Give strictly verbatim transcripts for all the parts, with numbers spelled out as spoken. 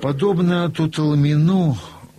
Подобно Туталмину,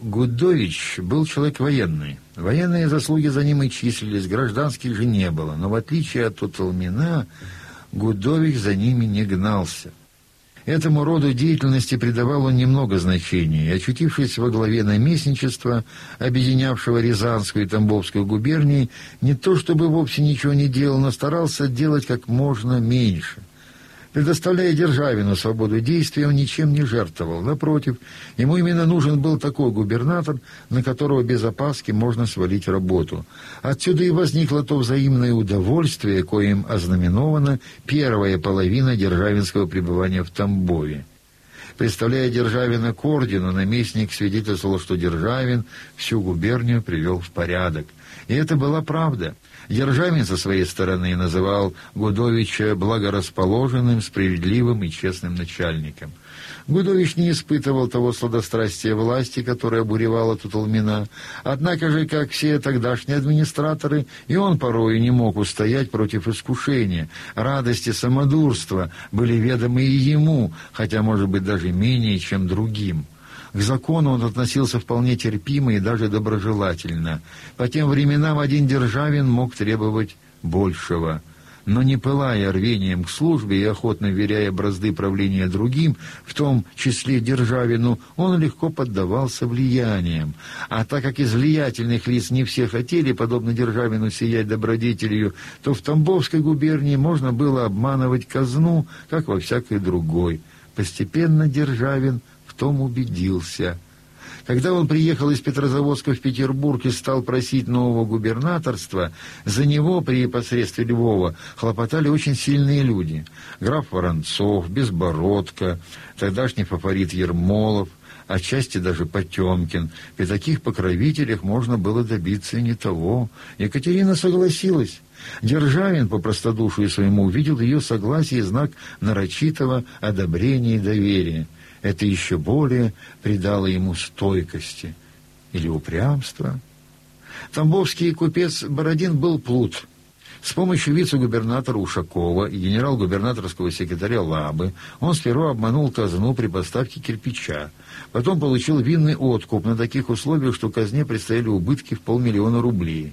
Гудович был человек военный. Военные заслуги за ним и числились, гражданских же не было. Но в отличие от Туталмина, Гудович за ними не гнался. Этому роду деятельности придавал он немного значения, и, очутившись во главе наместничества, объединявшего Рязанскую и Тамбовскую губернии, не то чтобы вовсе ничего не делал, но старался делать как можно меньше. Предоставляя Державину свободу действий, он ничем не жертвовал. Напротив, ему именно нужен был такой губернатор, на которого без опаски можно свалить работу. Отсюда и возникло то взаимное удовольствие, коим ознаменована первая половина державинского пребывания в Тамбове. Представляя Державина к ордену, наместник свидетельствовал, что Державин всю губернию привел в порядок. И это была правда. Державин со своей стороны называл Гудовича благорасположенным, справедливым и честным начальником. Гудович не испытывал того сладострастия власти, которое обуревало Туталмина. Однако же, как все тогдашние администраторы, и он порою не мог устоять против искушения. Радости самодурства были ведомы и ему, хотя, может быть, даже менее, чем другим. К закону он относился вполне терпимо и даже доброжелательно. По тем временам один Державин мог требовать большего. Но не пылая рвением к службе и охотно вверяя бразды правления другим, в том числе Державину, он легко поддавался влияниям. А так как из влиятельных лиц не все хотели, подобно Державину, сиять добродетелью, то в Тамбовской губернии можно было обманывать казну, как во всякой другой. Постепенно Державин в том убедился. Когда он приехал из Петрозаводска в Петербург и стал просить нового губернаторства, за него при посредстве Львова хлопотали очень сильные люди. Граф Воронцов, Безбородко, тогдашний фаворит Ермолов, отчасти даже Потемкин. При таких покровителях можно было добиться и не того. Екатерина согласилась. Державин по простодушию своему увидел ее согласие и знак нарочитого одобрения и доверия. Это еще более придало ему стойкости или упрямства. Тамбовский купец Бородин был плут. С помощью вице-губернатора Ушакова и генерал-губернаторского секретаря Лабы он сперва обманул казну при поставке кирпича. Потом получил винный откуп на таких условиях, что казне предстояли убытки в полмиллиона рублей.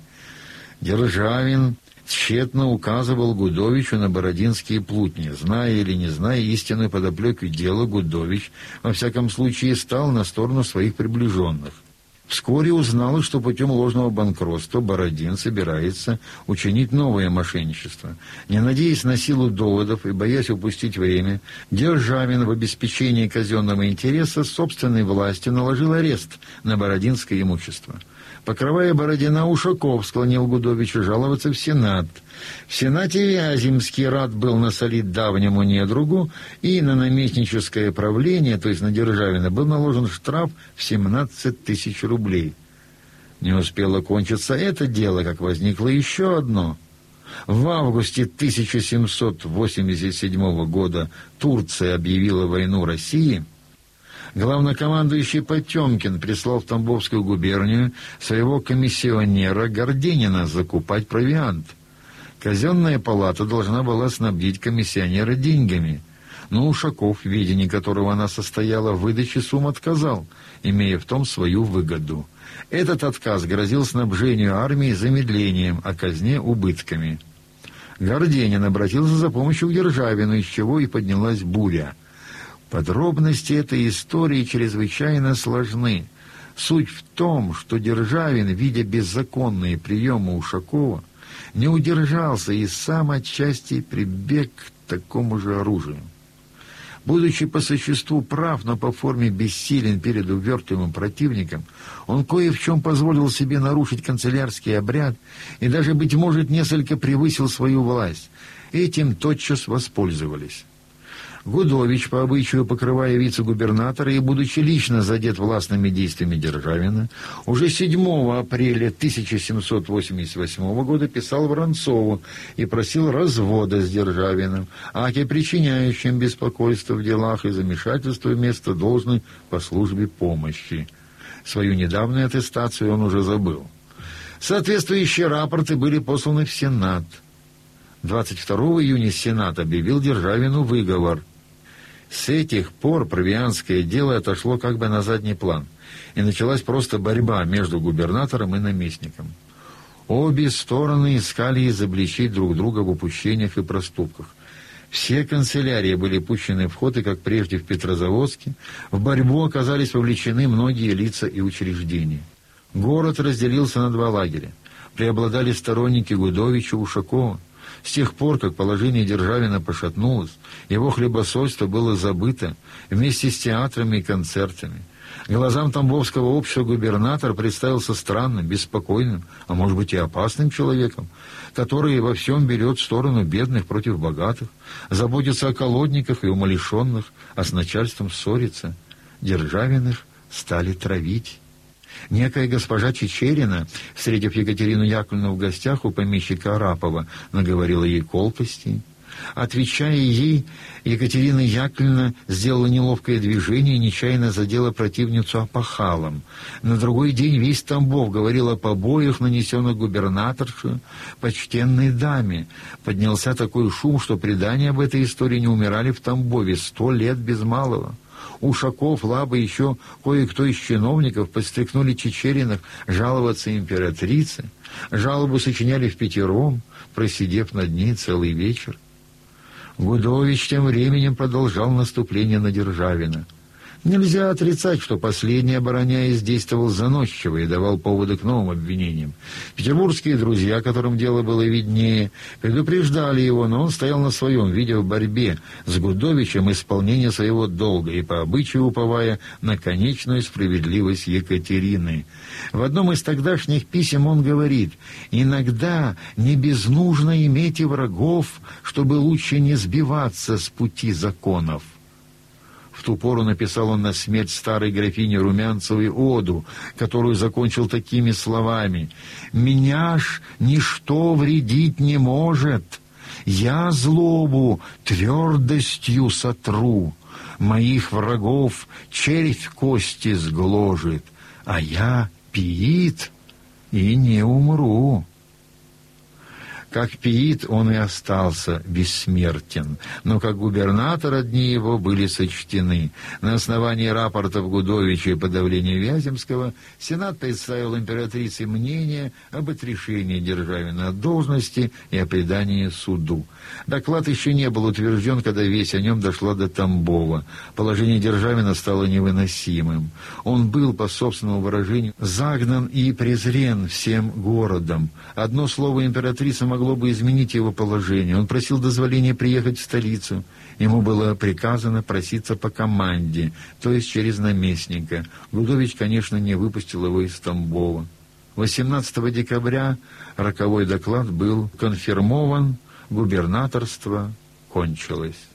Державин тщетно указывал Гудовичу на бородинские плутни. Зная или не зная истинную подоплеку дела, Гудович, во всяком случае, стал на сторону своих приближенных. Вскоре узнал, что путем ложного банкротства Бородин собирается учинить новое мошенничество. Не надеясь на силу доводов и боясь упустить время, Державин в обеспечении казенного интереса собственной властью наложил арест на бородинское имущество. Покрывая Бородина, Ушаков склонил Гудовича жаловаться в Сенат. В Сенате Вяземский рад был насолить давнему недругу, и на наместническое правление, то есть на Державина, был наложен штраф в семнадцать тысяч рублей. Не успело кончиться это дело, как возникло еще одно. В августе тысяча семьсот восемьдесят седьмого года Турция объявила войну России. Главнокомандующий Потемкин прислал в Тамбовскую губернию своего комиссионера Горденина закупать провиант. Казенная палата должна была снабдить комиссионера деньгами, но Ушаков, в ведении которого она состояла, в выдаче сумм отказал, имея в том свою выгоду. Этот отказ грозил снабжению армии замедлением, а казне убытками. Горденин обратился за помощью к Державину, из чего и поднялась буря. Подробности этой истории чрезвычайно сложны. Суть в том, что Державин, видя беззаконные приемы Ушакова, не удержался и сам отчасти прибег к такому же оружию. Будучи по существу прав, но по форме бессилен перед увертливым противником, он кое в чем позволил себе нарушить канцелярский обряд и даже, быть может, несколько превысил свою власть. Этим тотчас воспользовались. Гудович, по обычаю покрывая вице-губернатора и будучи лично задет властными действиями Державина, уже седьмого апреля тысяча семьсот восемьдесят восьмого года писал Воронцову и просил развода с Державиным, аки причиняющим беспокойство в делах и замешательство вместо должной по службе помощи. Свою недавнюю аттестацию он уже забыл. Соответствующие рапорты были посланы в Сенат. двадцать второго июня Сенат объявил Державину выговор. С этих пор провианское дело отошло как бы на задний план, и началась просто борьба между губернатором и наместником. Обе стороны искали изобличить друг друга в упущениях и проступках. Все канцелярии были пущены в ход, и, как прежде в Петрозаводске, в борьбу оказались вовлечены многие лица и учреждения. Город разделился на два лагеря. Преобладали сторонники Гудовича, Ушакова. С тех пор, как положение Державина пошатнулось, его хлебосольство было забыто вместе с театрами и концертами. Глазам Тамбовского общества губернатор представился странным, беспокойным, а может быть и опасным человеком, который во всем берет сторону бедных против богатых, заботится о колодниках и умалишенных, а с начальством ссорится. Державиных стали травить. Некая госпожа Чичерина, встретив Екатерину Яковлевну в гостях у помещика Арапова, наговорила ей колкостей. Отвечая ей, Екатерина Яковлевна сделала неловкое движение и нечаянно задела противницу опахалом. На другой день весь Тамбов говорил о побоях, нанесенных губернаторше почтенной даме. Поднялся такой шум, что предания об этой истории не умирали в Тамбове сто лет без малого. Ушаков, Лаба и еще кое-кто из чиновников подстрекнули Чичериных жаловаться императрице. Жалобу сочиняли впятером, просидев над ней целый вечер. Гудович тем временем продолжал наступление на Державина. Нельзя отрицать, что последний, обороняясь, действовал заносчиво и давал поводы к новым обвинениям. Петербургские друзья, которым дело было виднее, предупреждали его, но он стоял на своем, видя в борьбе с Гудовичем исполнение своего долга и по обычаю уповая на конечную справедливость Екатерины. В одном из тогдашних писем он говорит: «Иногда не безнужно иметь и врагов, чтобы лучше не сбиваться с пути законов». В ту пору написал он на смерть старой графине Румянцевой оду, которую закончил такими словами: «Меня ж ничто вредить не может. Я злобу твердостью сотру. Моих врагов червь кости сгложит, а я пиит и не умру». Как пиит, он и остался бессмертен, но как губернатор дни его были сочтены. На основании рапортов Гудовича и подавления Вяземского Сенат представил императрице мнение об отрешении Державина от должности и о предании суду. Доклад еще не был утвержден, когда весть о нем дошла до Тамбова. Положение Державина стало невыносимым. Он был, по собственному выражению, загнан и презрен всем городом. Одно слово императрица могла могло бы изменить его положение. Он просил дозволения приехать в столицу. Ему было приказано проситься по команде, то есть через наместника. Гудович, конечно, не выпустил его из Тамбова. восемнадцатого декабря роковой доклад был конфирмован, губернаторство кончилось.